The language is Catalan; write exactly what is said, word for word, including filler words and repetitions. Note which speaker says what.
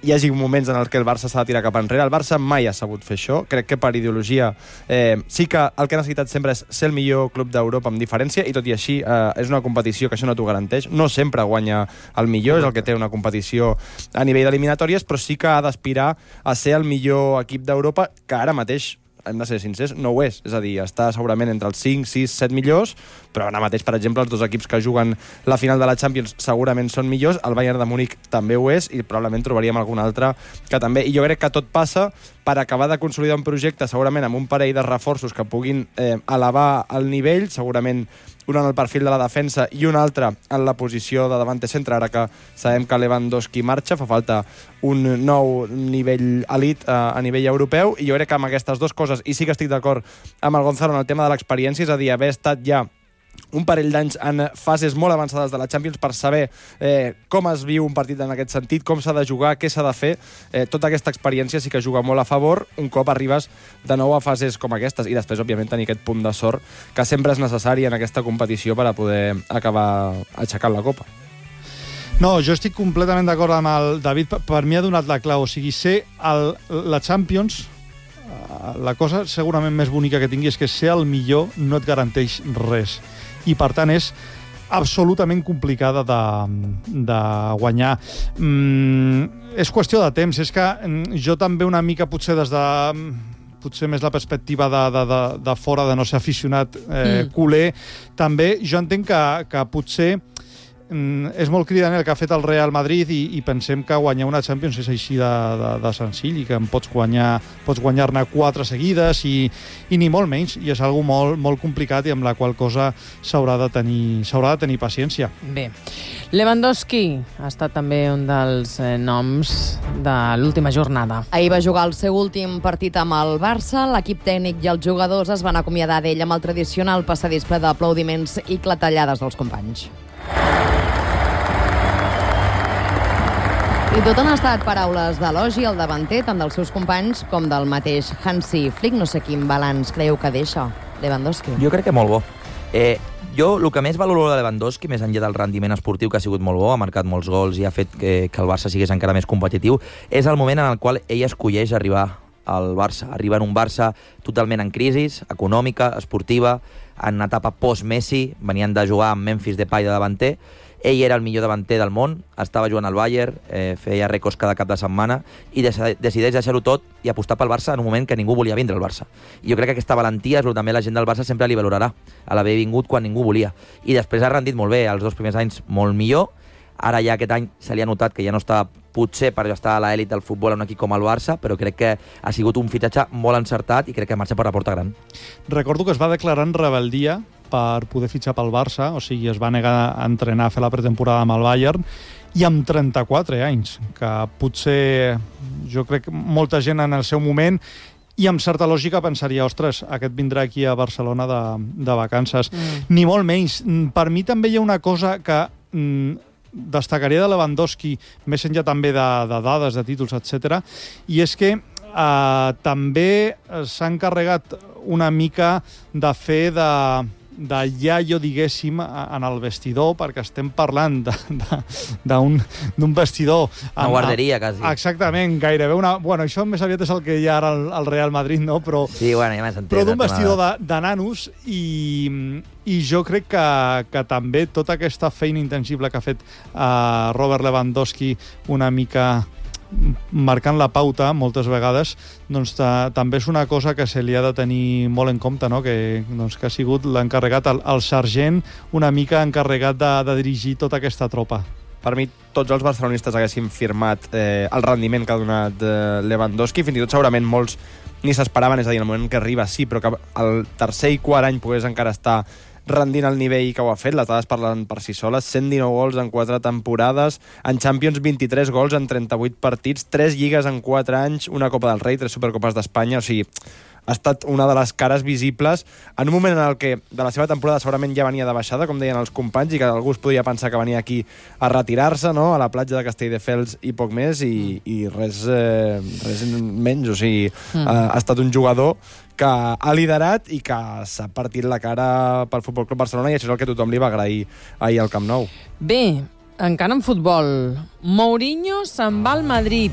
Speaker 1: hi hagi moments en els que el Barça s'ha de tirar cap enrere. El Barça mai ha sabut fer això. Crec que per ideologia eh, sí que el que ha necessitat sempre és ser el millor club d'Europa amb diferència, i tot i així eh, és una competició que això no t'ho garanteix. No sempre guanya el millor, és el que té una competició a nivell d'eliminatòries, però sí que ha d'aspirar a ser el millor equip d'Europa, que ara mateix, hem de ser sincers, no ho és. És a dir, està segurament entre els cinc, sis, set millors, però ara mateix, per exemple, els dos equips que juguen la final de la Champions segurament són millors. El Bayern de Múnich també ho és, i probablement trobaríem algun altre que també. I jo crec que tot passa per acabar de consolidar un projecte, segurament amb un parell de reforços que puguin eh, elevar el nivell, segurament un en el perfil de la defensa i un altre en la posició de davante centre, ara que sabem que Lewandowski marxa, fa falta un nou nivell elit a, a nivell europeu, i jo crec que amb aquestes dues coses, i sí que estic d'acord amb el Gonzalo en el tema de l'experiència, és a dir, haver estat ja un parell d'anys en fases molt avançades de la Champions per saber eh, com es viu un partit en aquest sentit, com s'ha de jugar, què s'ha de fer. Eh, tota aquesta experiència sí que juga molt a favor un cop arribes de nou a fases com aquestes, i després, òbviament, tenir aquest punt de sort que sempre és necessari en aquesta competició per a poder acabar aixecant la copa.
Speaker 2: No, jo estic completament d'acord amb el David. Per mi ha donat la clau. O sigui, ser el, la Champions, la cosa segurament més bonica que tingui és que ser el millor no et garanteix res. I, per tant, és absolutament complicada de, de guanyar. Mm, és qüestió de temps. És que jo també una mica, potser des de... potser més la perspectiva de, de, de, de fora, de no ser aficionat eh, mm. culer, també jo entenc que, que potser mm, és molt cridaner el que ha fet el Real Madrid, i, i pensem que guanyar una Champions és així de, de, de senzill, i que en pots guanyar pots guanyar-ne quatre seguides, i, i ni molt menys, i és algo molt, molt complicat, i amb la qual cosa s'haurà de tenir s'haurà de tenir paciència.
Speaker 3: Bé, Lewandowski ha estat també un dels eh, noms de l'última jornada.
Speaker 4: Ahir va jugar el seu últim partit amb el Barça. L'equip tècnic i els jugadors es van acomiadar d'ell amb el tradicional passadís ple d'aplaudiments i clatellades dels companys. I tot han estat paraules d'elogi al davanter, tant dels seus companys com del mateix Hansi Flick. No sé quin balanç creieu que deixa Lewandowski.
Speaker 5: Jo crec que molt bo. Eh, jo el que més valoro de Lewandowski, més enllà del rendiment esportiu, que ha sigut molt bo, ha marcat molts gols i ha fet que, que el Barça sigués encara més competitiu, és el moment en el qual ell escolleix arribar al Barça. Arriba en un Barça totalment en crisi, econòmica, esportiva, en etapa post-Messi, venien de jugar amb Memphis Depay de davanter. Ell era el millor davanter del món, estava jugant al Bayern, eh, feia rècords cada cap de setmana, i decideix deixar-ho tot i apostar pel Barça en un moment que ningú volia vindre al Barça. I jo crec que aquesta valentia és el que també la gent del Barça sempre li valorarà, a l'haver vingut quan ningú volia. I després ha rendit molt bé, els dos primers anys molt millor. Ara ja aquest any se li ha notat que ja no està, potser per estar a l'elit del futbol en un equip com el Barça, però crec que ha sigut un fitxatge molt encertat i crec que marxa per la porta gran.
Speaker 2: Recordo que es va declarar en rebeldia per poder fitxar pel Barça, o sigui, es va negar a entrenar, a fer la pretemporada amb el Bayern, i amb trenta-quatre anys, que potser jo crec que molta gent en el seu moment, i amb certa lògica pensaria, ostres, aquest vindrà aquí a Barcelona de, de vacances. Mm. Ni molt menys. Per mi també hi ha una cosa que mm, destacaria de Lewandowski, més enllà també de, de dades, de títols, etcètera, i és que eh, també s'ha encarregat una mica de fer de... de iaio, diguéssim, en el vestidor, perquè estem parlant d'un vestidor...
Speaker 5: Una guarderia, quasi.
Speaker 2: Exactament, gairebé una... Bueno, això més aviat és el que hi ha ara al, al Real Madrid, no? Però,
Speaker 5: sí, bueno, ja m'has entès.
Speaker 2: Però d'un vestidor de, de nanos, i, i jo crec que, que també tota aquesta feina intangible que ha fet uh, Robert Lewandowski, una mica marcant la pauta moltes vegades, doncs ta, també és una cosa que se li ha de tenir molt en compte, no? que, doncs, que ha sigut l'encarregat, el, el sergent, una mica encarregat de, de dirigir tota aquesta tropa.
Speaker 1: Per mi, tots els barcelonistes haguessin firmat eh, el rendiment que ha donat eh, Lewandowski, fins i tot segurament molts ni s'esperaven, és a dir, en el moment que arriba sí, però que el tercer i quart any pogués encara estar rendint el nivell que ho ha fet. Les dades parlen per si soles: cent dinou gols en quatre temporades, en Champions vint-i-tres gols en trenta-vuit partits, tres lligues en quatre anys, una Copa del Rei, tres Supercopes d'Espanya. O sigui, ha estat una de les cares visibles en un moment en el que de la seva temporada segurament ja venia de baixada, com deien els companys, i que algú es podria pensar que venia aquí a retirar-se, no?, a la platja de Castelldefels i poc més, i, i res, eh, res menys. O sigui, mm. ha, ha estat un jugador que ha liderat i que s'ha partit la cara pel Futbol Club Barcelona, i això és el que tothom li va agrair ahir al Camp Nou.
Speaker 3: Bé, encara en futbol, Mourinho se'n va al Madrid.